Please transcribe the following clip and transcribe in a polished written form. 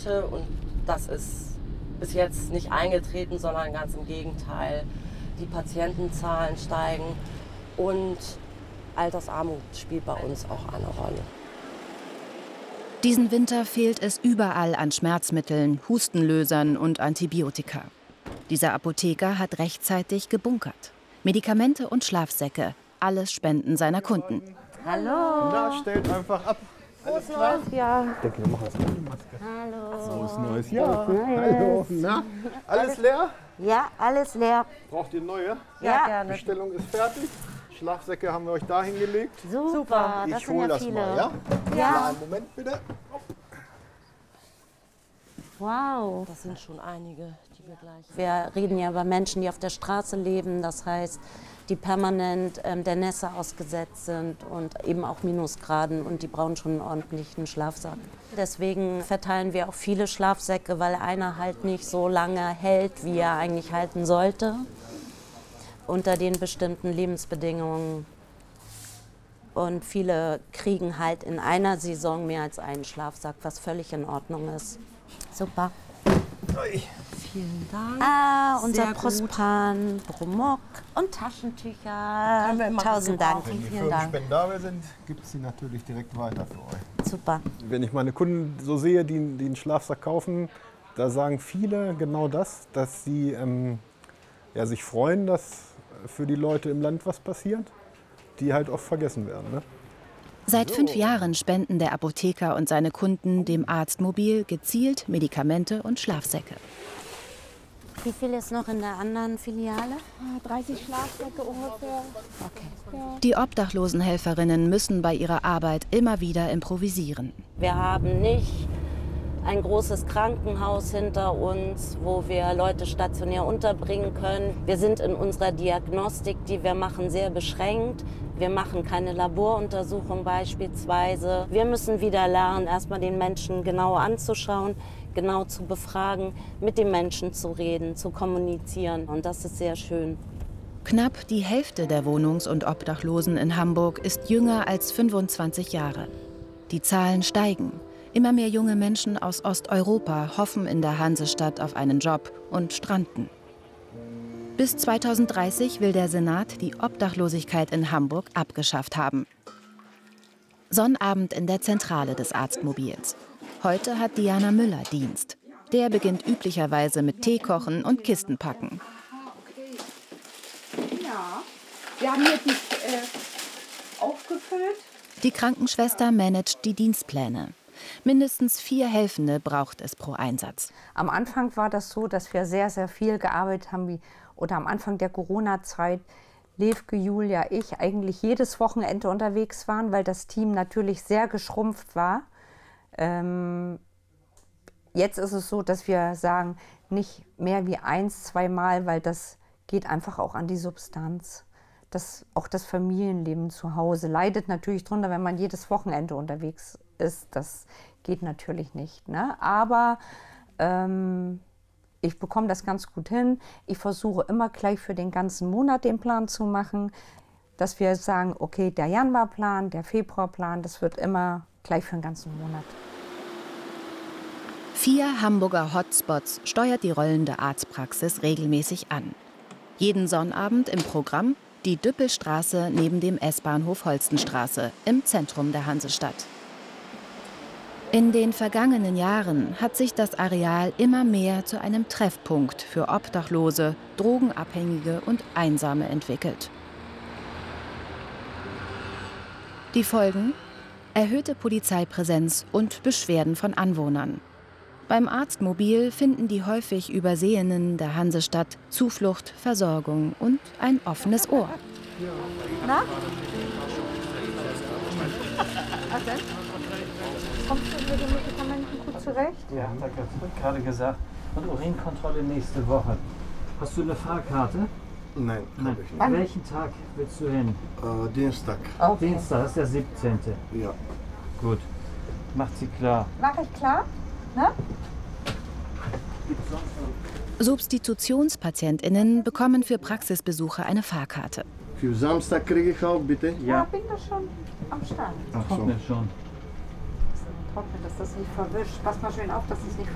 Medikamente und das ist bis jetzt nicht eingetreten, sondern ganz im Gegenteil. Die Patientenzahlen steigen und Altersarmut spielt bei uns auch eine Rolle. Diesen Winter fehlt es überall an Schmerzmitteln, Hustenlösern und Antibiotika. Dieser Apotheker hat rechtzeitig gebunkert. Medikamente und Schlafsäcke, alles Spenden seiner Kunden. Hallo. Na, stellt einfach ab. Alles klar? Ja. Ich denke, wir machen jetzt mal die Maske. Hallo. Frohes neues Jahr. Hallo. Na, alles leer? Ja, alles leer. Braucht ihr neue? Ja, Die gerne. Bestellung ist fertig. Schlafsäcke haben wir euch da hingelegt. Super. Das Ich sind hole ja das viele. mal, ja? Ja. Einen Moment bitte. Wow. Das sind schon einige, die wir gleich... Wir reden ja über Menschen, die auf der Straße leben, das heißt, die permanent der Nässe ausgesetzt sind und eben auch Minusgraden und die brauchen schon einen ordentlichen Schlafsack. Deswegen verteilen wir auch viele Schlafsäcke, weil einer halt nicht so lange hält, wie er eigentlich halten sollte, unter den bestimmten Lebensbedingungen. Und viele kriegen halt in einer Saison mehr als einen Schlafsack, was völlig in Ordnung ist. Super. Vielen Dank. Ah, unser Sehr gut. Prospan, Bromok und Taschentücher. Können wir immer Tausend Dank. Wenn die Vielen Dank. Firmen spendabel sind, gibt es sie natürlich direkt weiter für euch. Super. Wenn ich meine Kunden so sehe, die einen Schlafsack kaufen, da sagen viele genau das, dass sie sich freuen, dass für die Leute im Land was passiert, die halt oft vergessen werden. Ne? Seit 5 Jahren spenden der Apotheker und seine Kunden dem Arztmobil gezielt Medikamente und Schlafsäcke. Wie viel ist noch in der anderen Filiale? 30 Schlafsäcke ungefähr. Okay. Die Obdachlosenhelferinnen müssen bei ihrer Arbeit immer wieder improvisieren. Wir haben nicht ein großes Krankenhaus hinter uns, wo wir Leute stationär unterbringen können. Wir sind in unserer Diagnostik, die wir machen, sehr beschränkt. Wir machen keine Laboruntersuchung beispielsweise. Wir müssen wieder lernen, erstmal den Menschen genau anzuschauen, genau zu befragen, mit dem Menschen zu reden, zu kommunizieren. Und das ist sehr schön. Knapp die Hälfte der Wohnungs- und Obdachlosen in Hamburg ist jünger als 25 Jahre. Die Zahlen steigen. Immer mehr junge Menschen aus Osteuropa hoffen in der Hansestadt auf einen Job und stranden. Bis 2030 will der Senat die Obdachlosigkeit in Hamburg abgeschafft haben. Sonnabend in der Zentrale des Arztmobils. Heute hat Diana Müller Dienst. Der beginnt üblicherweise mit Tee kochen und Kisten packen. Ja, wir haben hier die aufgefüllt. Die Krankenschwester managt die Dienstpläne. Mindestens 4 Helfende braucht es pro Einsatz. Am Anfang war das so, dass wir sehr, sehr viel gearbeitet haben. Oder am Anfang der Corona-Zeit, Levke, Julia, ich eigentlich jedes Wochenende unterwegs waren, weil das Team natürlich sehr geschrumpft war. Jetzt ist es so, dass wir sagen, nicht mehr wie 1-, 2 Mal, weil das geht einfach auch an die Substanz. Auch das Familienleben zu Hause leidet natürlich drunter, wenn man jedes Wochenende unterwegs ist. Das geht natürlich nicht, ne? Aber ich bekomme das ganz gut hin. Ich versuche immer gleich für den ganzen Monat den Plan zu machen, dass wir sagen, okay, der Januarplan, der Februarplan, das wird immer gleich für den ganzen Monat. 4 Hamburger Hotspots steuert die rollende Arztpraxis regelmäßig an. Jeden Sonnabend im Programm die Düppelstraße neben dem S-Bahnhof Holstenstraße im Zentrum der Hansestadt. In den vergangenen Jahren hat sich das Areal immer mehr zu einem Treffpunkt für Obdachlose, Drogenabhängige und Einsame entwickelt. Die Folgen? Erhöhte Polizeipräsenz und Beschwerden von Anwohnern. Beim Arztmobil finden die häufig Übersehenen der Hansestadt Zuflucht, Versorgung und ein offenes Ohr. Na? Was denn? Kommst du mit den Medikamenten gut zurecht? Ja, danke. Ich habe gerade gesagt. Und Urinkontrolle nächste Woche. Hast du eine Fahrkarte? Nein, Nein. ich nicht. An welchen Tag willst du hin? Dienstag. Okay. Dienstag, das ist der 17. Ja. Gut. Macht sie klar. Mach ich klar? Ne? SubstitutionspatientInnen bekommen für Praxisbesuche eine Fahrkarte. Für Samstag kriege ich auch, bitte. Ja, bin da schon am Start. Ach so. Trocknet schon. Trocknet, dass das nicht verwischt. Pass mal schön auf, dass es nicht